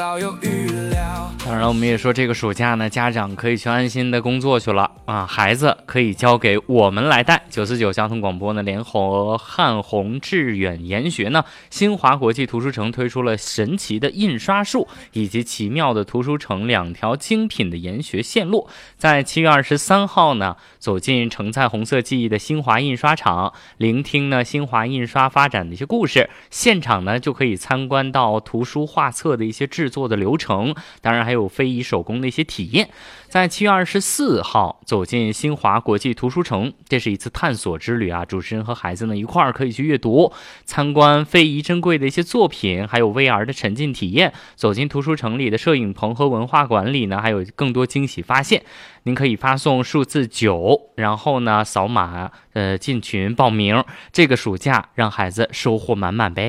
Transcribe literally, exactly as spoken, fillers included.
当然我们也说这个暑假呢，家长可以去安心的工作去了啊，孩子可以交给我们来带。九四九交通广播呢，联合汉宏致远研学呢，新华国际图书城推出了神奇的印刷术以及奇妙的图书城两条精品的研学线路。在七月二十三号呢，走进承载红色记忆的新华印刷厂，聆听呢新华印刷发展的一些故事，现场呢就可以参观到图书画册的一些制作的流程，当然还有非遗手工的一些体验。在七月二十四号走进新华国际图书城，这是一次探索之旅啊！主持人和孩子呢一块儿可以去阅读、参观非遗珍贵的一些作品，还有 V R 的沉浸体验。走进图书城里的摄影棚和文化馆里呢，还有更多惊喜发现。您可以发送数字九，然后呢扫码呃进群报名。这个暑假让孩子收获满满呗。